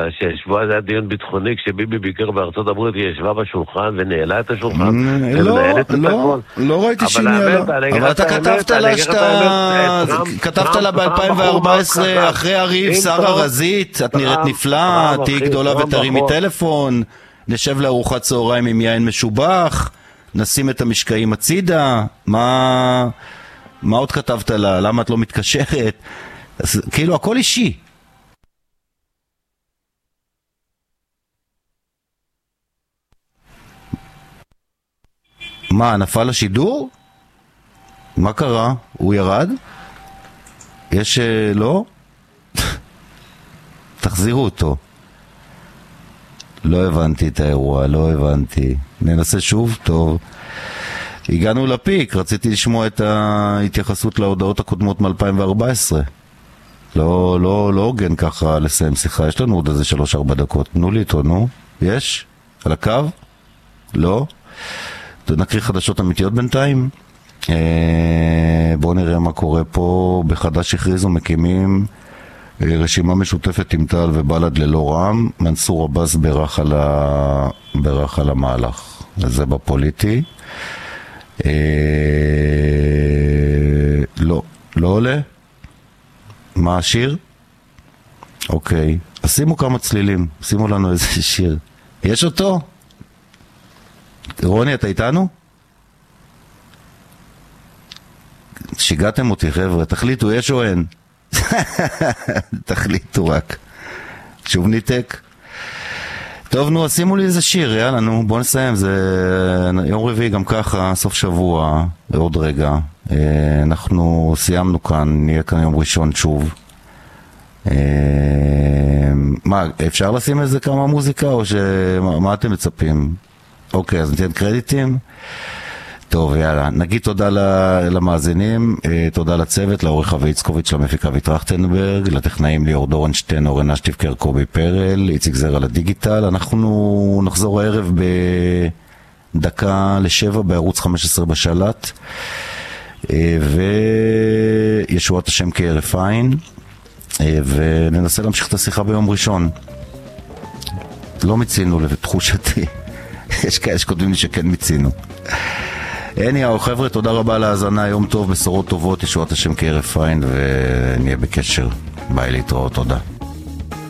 שהשבוע זה היה דיון ביטחוני, כשביבי ביקר בארצות הברית, היא ישבה בשולחן וניהלה את השולחן. לא ראיתי שהיא ניהלה. אבל אתה כתבת לה ב-2014, אחרי הריב, שרה רזית, את נראית נפלאה, תהי גדולה ותרימי טלפון, נשב לארוחת צהריים עם יין משובח, נשים את המשקעים הצידה, מה עוד כתבת לה? למה את לא מתקשרת? אז, כאילו הכל אישי. מה, נפל השידור? מה קרה? הוא ירד? יש לא? תחזירו אותו. לא הבנתי את האירוע, לא הבנתי. ננסה שוב, טוב. הגענו לפיק, רציתי לשמוע את ההתייחסות להודעות הקודמות מ-2014. לא הוגן ככה לסיים שיחה. יש לנו עוד איזה 3-4 דקות. תנו לי איתו, נו. יש? על הקו? לא? נקריא חדשות אמיתיות בינתיים. בואו נראה מה קורה פה. בחדש הכריזו מקימים רשימה משותפת עם תל ובלד ללא רע"מ. מנסור עבאס ברח על המהלך. זה בפוליטי. לא עולה? מה השיר? אוקיי. אז שימו כמה צלילים. שימו לנו איזה שיר. יש אותו? רוני, אתה איתנו? שיגעתם אותי, חבר'ה. תחליטו, יש או אין? תחליטו רק. שוב ניתק. טוב, נו, אז שימו לי איזה שיר, יאללה, נו, בואו נסיים. זה יום רביעי גם ככה, סוף שבוע, עוד רגע. אנחנו סיימנו כאן, נהיה כאן יום ראשון שוב. מה, אפשר לשים איזה כמה מוזיקה, או מה אתם מצפים? אוקיי, אז ניתן קרדיטים. טוב, יאללה. נגיד תודה למאזינים, תודה לצוות, לעורך אבי יצקוביץ', למפיקה וטרכטנברג, לטכנאים ליאור דורנשטיין, אורן אשטיבקר, קובי פרל, איציק זרע לדיגיטל. אנחנו נחזור הערב ב6:50 בערוץ 15 בשלט, וישועת השם כהרף עין, וננסה להמשיך את השיחה ביום ראשון. לא מצינו לתחושתי. יש כאלה שכותבים לי שכן מצינו. anyhow, חבר'ה, תודה רבה להאזנה, יום טוב, בשורות טובות, ישועת השם כהרף עין, ונהיה בקשר. ביי, להתראות, תודה.